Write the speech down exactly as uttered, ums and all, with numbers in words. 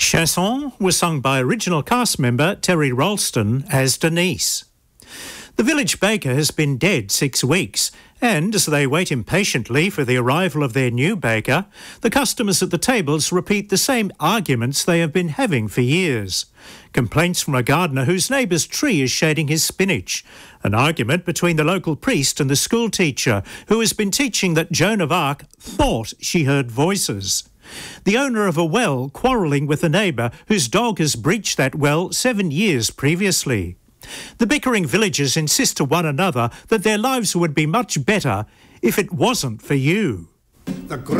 Chanson was sung by original cast member Terry Ralston as Denise. The village baker has been dead six weeks, and as they wait impatiently for the arrival of their new baker, the customers at the tables repeat the same arguments they have been having for years. Complaints from a gardener whose neighbour's tree is shading his spinach. An argument between the local priest and the school teacher, who has been teaching that Joan of Arc thought she heard voices. The owner of a well quarrelling with a neighbour whose dog has breached that well seven years previously. The bickering villagers insist to one another that their lives would be much better if it wasn't for you. The